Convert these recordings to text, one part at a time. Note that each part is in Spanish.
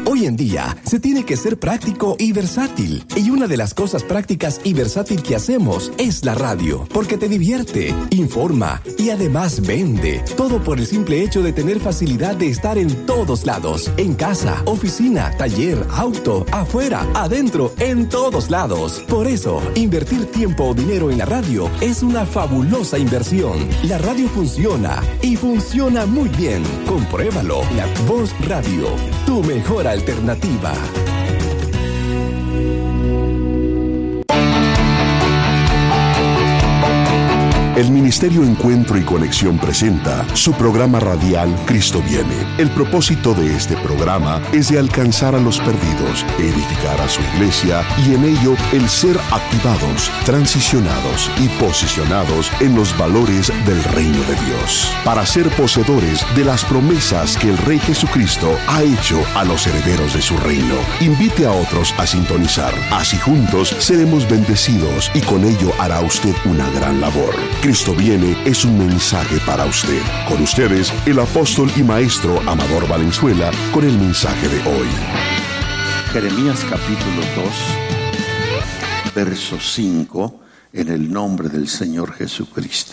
Hoy en día se tiene que ser práctico y versátil. Y una de las cosas prácticas y versátil que hacemos es la radio, porque te divierte, informa y además vende. Todo por el simple hecho de tener facilidad de estar en todos lados. En casa, oficina, taller, auto, afuera, adentro, en todos lados. Por eso, invertir tiempo o dinero en la radio es una fabulosa inversión. La radio funciona y funciona muy bien. Compruébalo. La Voz Radio, tu mejor alternativa. El Ministerio Encuentro y Conexión presenta su programa radial Cristo Viene. El propósito de este programa es de alcanzar a los perdidos, edificar a su iglesia y en ello el ser activados, transicionados y posicionados en los valores del reino de Dios, para ser poseedores de las promesas que el Rey Jesucristo ha hecho a los herederos de su reino. Invite a otros a sintonizar. Así juntos seremos bendecidos y con ello hará usted una gran labor. Cristo Viene es un mensaje para usted. Con ustedes, el apóstol y maestro Amador Valenzuela, con el mensaje de hoy. Jeremías capítulo 2, verso 5, en el nombre del Señor Jesucristo.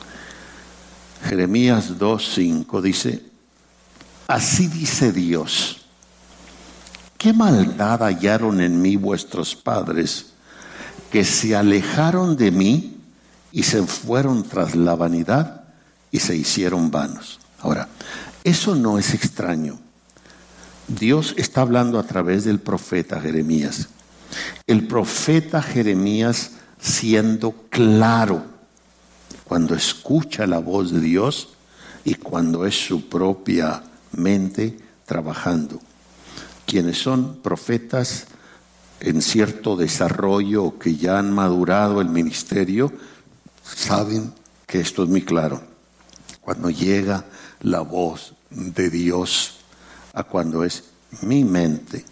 Jeremías 2:5 dice: así dice Dios, ¿qué maldad hallaron en mí vuestros padres, que se alejaron de mí y se fueron tras la vanidad y se hicieron vanos? Ahora, eso no es extraño. Dios está hablando a través del profeta Jeremías. El profeta Jeremías, siendo claro cuando escucha la voz de Dios y cuando es su propia mente trabajando. Quienes son profetas en cierto desarrollo, que ya han madurado el ministerio, saben que esto es muy claro. Cuando llega la voz de Dios a cuando es mi mente,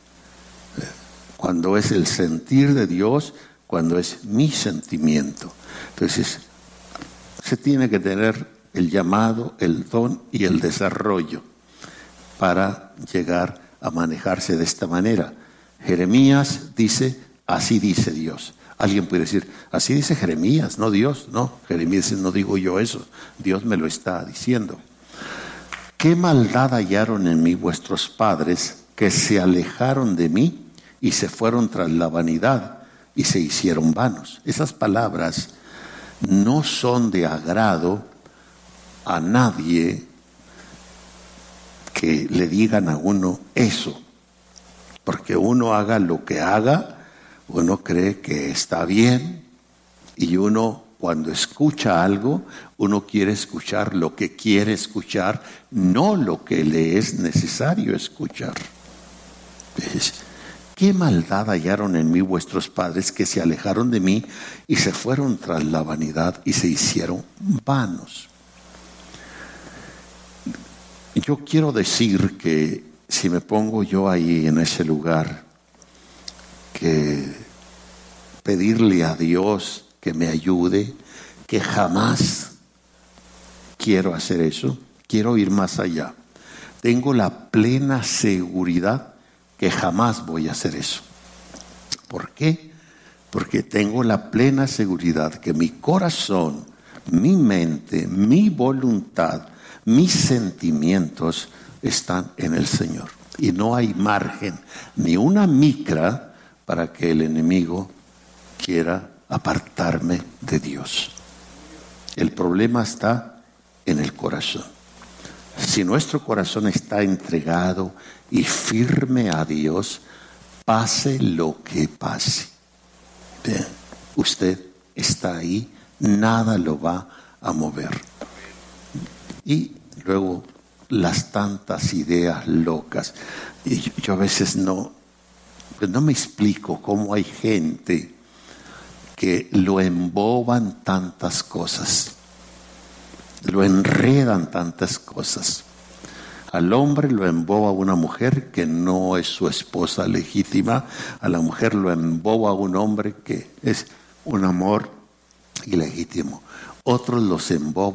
cuando es el sentir de Dios, cuando es mi sentimiento. Entonces, se tiene que tener el llamado, el don y el desarrollo para llegar a manejarse de esta manera. Jeremías dice, así dice Dios. Alguien puede decir, así dice Jeremías, no Dios. No, Jeremías dice, no digo yo eso, Dios me lo está diciendo. ¿Qué maldad hallaron en mí vuestros padres, que se alejaron de mí y se fueron tras la vanidad y se hicieron vanos? Esas palabras no son de agrado a nadie que le digan a uno eso, porque uno haga lo que haga, uno cree que está bien, y uno cuando escucha algo, uno quiere escuchar lo que quiere escuchar, no lo que le es necesario escuchar. Entonces, ¿qué maldad hallaron en mí vuestros padres, que se alejaron de mí y se fueron tras la vanidad y se hicieron vanos? Yo quiero decir que si me pongo yo ahí en ese lugar, que pedirle a Dios que me ayude, que jamás quiero hacer eso, quiero ir más allá. Tengo la plena seguridad que jamás voy a hacer eso. ¿Por qué? Porque tengo la plena seguridad que mi corazón, mi mente, mi voluntad, mis sentimientos están en el Señor. Y no hay margen, ni una micra, para que el enemigo quiera apartarme de Dios. El problema está en el corazón. Si nuestro corazón está entregado y firme a Dios, pase lo que pase, usted está ahí, nada lo va a mover. Y luego las tantas ideas locas. Y yo a veces no me explico cómo hay gente que lo emboban tantas cosas, lo enredan tantas cosas. Al hombre lo emboba una mujer que no es su esposa legítima, a la mujer lo emboba un hombre que es un amor ilegítimo. Otros los emboban